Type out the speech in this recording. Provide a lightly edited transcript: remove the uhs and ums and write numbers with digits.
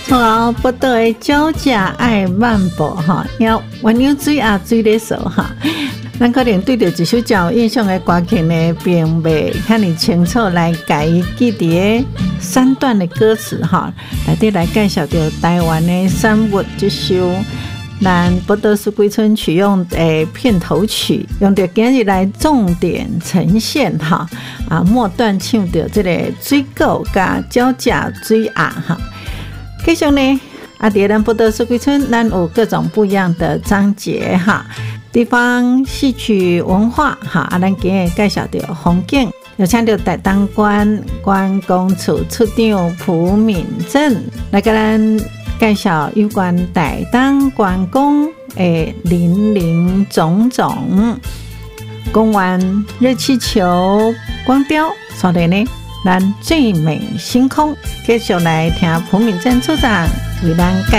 从后报道的脚甲爱漫步哈，要弯牛水啊水咧数哈。咱可能对着一首较有印象的歌曲呢，并未遐尼清楚来解记伫个三段的歌词哈，内底来介绍着台湾的山物这首咱报道书归村取用的片头曲，用着今日来重点呈现哈啊，末段唱着这个水果加脚甲水鸭哈。继续呢，伫咱报道书归村，咱有各种不一样的章节哈。地方戏曲文化哈，咱今日介绍到风景，有请到台东县观光处处长蒲敏正来给咱介绍有关台东观光的林林总总。讲完热气球、光雕，所以呢，咱最美星空，继续来听蒲敏正处长为咱介